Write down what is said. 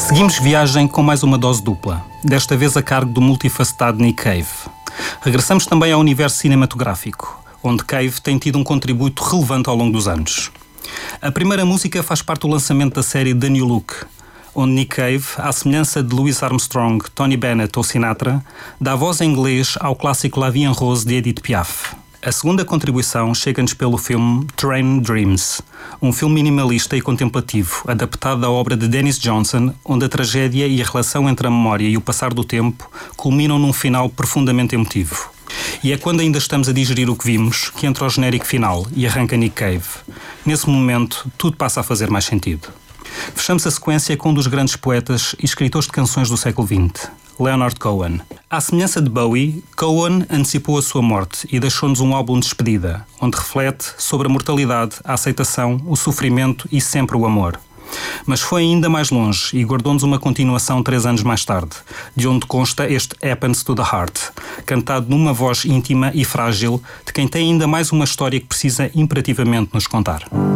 Seguimos viagem com mais uma dose dupla, desta vez a cargo do multifacetado Nick Cave. Regressamos também ao universo cinematográfico, onde Cave tem tido um contributo relevante ao longo dos anos. A primeira música faz parte do lançamento da série The New Look, onde Nick Cave, à semelhança de Louis Armstrong, Tony Bennett ou Sinatra, dá voz em inglês ao clássico La Vie en Rose de Edith Piaf. A segunda contribuição chega-nos pelo filme Train Dreams, um filme minimalista e contemplativo, adaptado da obra de Dennis Johnson, onde a tragédia e a relação entre a memória e o passar do tempo culminam num final profundamente emotivo. E é quando ainda estamos a digerir o que vimos que entra o genérico final e arranca Nick Cave. Nesse momento, tudo passa a fazer mais sentido. Fechamos a sequência com um dos grandes poetas e escritores de canções do século XX, Leonard Cohen. À semelhança de Bowie, Cohen antecipou a sua morte e deixou-nos um álbum de despedida, onde reflete sobre a mortalidade, a aceitação, o sofrimento e sempre o amor. Mas foi ainda mais longe e guardou-nos uma continuação 3 anos mais tarde, de onde consta este Happens to the Heart, cantado numa voz íntima e frágil de quem tem ainda mais uma história que precisa imperativamente nos contar.